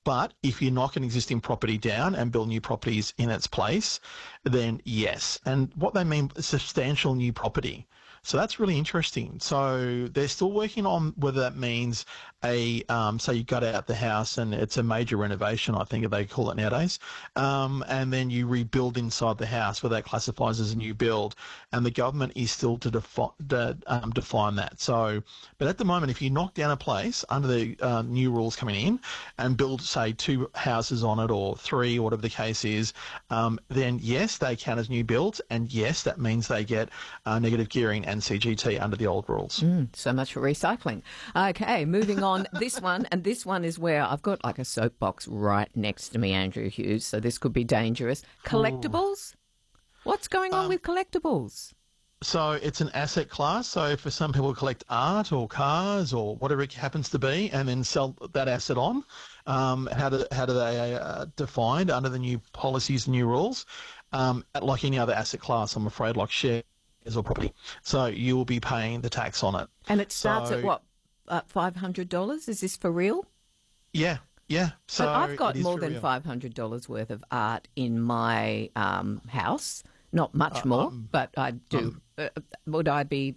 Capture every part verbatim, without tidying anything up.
But if you knock an existing property down and build new properties in its place, then yes. And what they mean is substantial new property. So that's really interesting. So they're still working on whether that means a, um, say you gut out the house and it's a major renovation, I think they call it nowadays, um, and then you rebuild inside the house, whether that classifies as a new build. And the government is still to defi- de- um, define that. So, but at the moment, if you knock down a place under the uh, new rules coming in and build, say, two houses on it or three, or whatever the case is, um, then yes, they count as new builds, and yes, that means they get uh, negative gearing and C G T under the old rules. Mm, so much for recycling. Okay, moving on. This one, and this one is where I've got like a soapbox right next to me, Andrew Hughes, so this could be dangerous. Collectibles? What's going on um, with collectibles? So it's an asset class. So for some people collect art or cars or whatever it happens to be and then sell that asset on. Um, how do, how do they uh, define under the new policies and new rules? Um, like any other asset class, I'm afraid, like shares or property. So you will be paying the tax on it. And it starts so, at what, uh, five hundred dollars? Is this for real? Yeah, yeah. So but I've got more than real. five hundred dollars worth of art in my um, house. Not much uh, more, um, but I do. Um, uh, would I be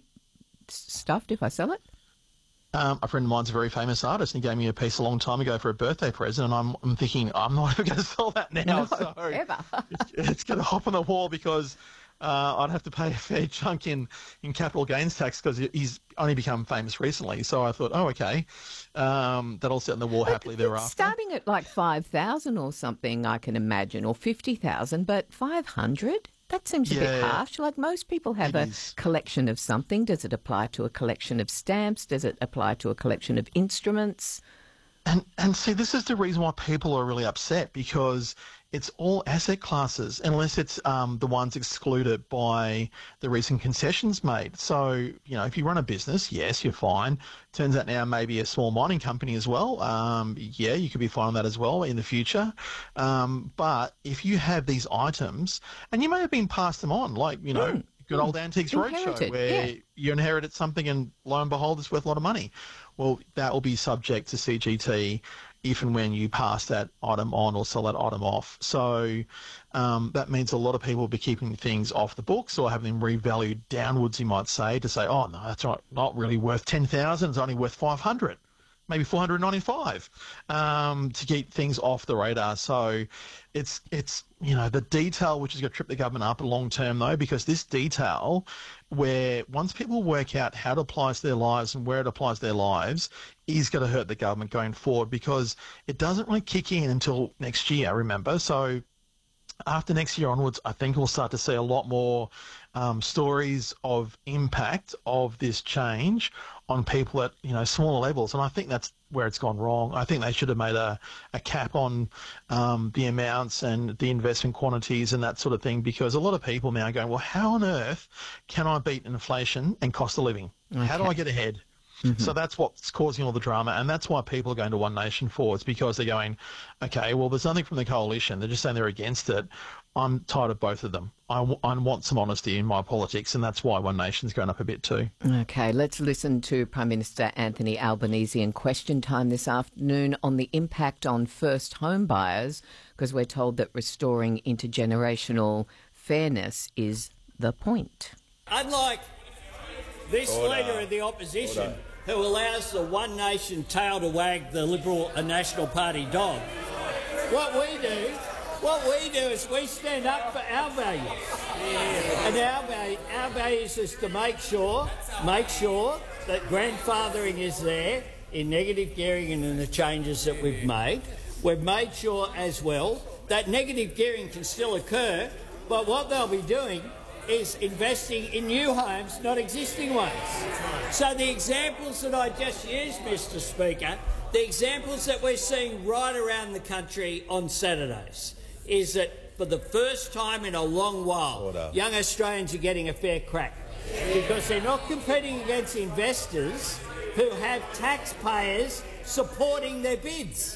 stuffed if I sell it? Um, a friend of mine's a very famous artist, and he gave me a piece a long time ago for a birthday present, and I'm, I'm thinking, I'm not ever going to sell that now. No, so ever. it's, it's going to hop on the wall because uh, I'd have to pay a fair chunk in, in capital gains tax because he's only become famous recently. So I thought, oh, okay, um, that'll sit on the wall but happily thereafter. Starting at like five thousand or something, I can imagine, or fifty thousand, but five hundred? That seems a yeah, bit harsh. Like most people have a is. collection of something. Does it apply to a collection of stamps? Does it apply to a collection of instruments? And and see, this is the reason why people are really upset, because it's all asset classes, unless it's um, the ones excluded by the recent concessions made. So, you know, if you run a business, yes, you're fine. Turns out now maybe a small mining company as well. Um, yeah, you could be fine on that as well in the future. Um, but if you have these items, and you may have been passed them on, like, you know, mm. good old Antiques Roadshow, where yeah. you inherited something and lo and behold, it's worth a lot of money. Well, that will be subject to C G T if and when you pass that item on or sell that item off. So um, that means a lot of people will be keeping things off the books or having them revalued downwards, you might say, to say, oh, no, that's not, not really worth ten thousand dollars, it's only worth five hundred dollars. Maybe four hundred ninety-five um, to keep things off the radar. So it's, it's you know, the detail which is going to trip the government up long term, though, because this detail where once people work out how it applies to their lives and where it applies to their lives is going to hurt the government going forward, because it doesn't really kick in until next year, remember. So after next year onwards, I think we'll start to see a lot more um, stories of impact of this change on people at, you know, smaller levels. And I think that's where it's gone wrong. I think they should have made a, a cap on um, the amounts and the investment quantities and that sort of thing, because a lot of people now are going, well, how on earth can I beat inflation and cost of living? Okay. How do I get ahead? Mm-hmm. So that's what's causing all the drama, and that's why people are going to One Nation for. It's because they're going, okay, well, there's nothing from the coalition. They're just saying they're against it. I'm tired of both of them. I, w- I want some honesty in my politics, and that's why One Nation's going up a bit too. Okay, let's listen to Prime Minister Anthony Albanese in Question Time this afternoon on the impact on first home buyers, because we're told that restoring intergenerational fairness is the point. Unlike this Order. leader of the opposition, Order. who allows the One Nation tail to wag the Liberal and National Party dog, what we do, what we do is we stand up for our values, yeah. and our value, our values is to make sure, make sure that grandfathering is there in negative gearing and in the changes that we've made. We've made sure as well that negative gearing can still occur, but what they'll be doing is investing in new homes, not existing ones. So the examples that I just used, Mister Speaker, the examples that we're seeing right around the country on Saturdays is that for the first time in a long while, Order. young Australians are getting a fair crack because they're not competing against investors who have taxpayers supporting their bids.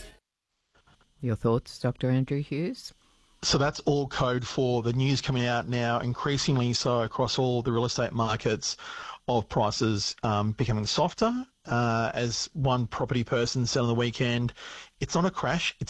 Your thoughts, Doctor Andrew Hughes? So that's all code for the news coming out now, increasingly so across all the real estate markets, of prices um, becoming softer. Uh, as one property person said on the weekend, it's not a crash, it's